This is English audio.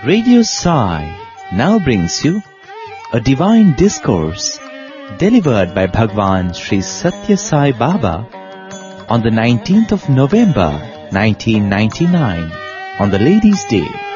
Radio Sai now brings you a divine discourse delivered by Bhagwan Sri Satya Sai Baba on the 19th of November 1999 on the Ladies' Day.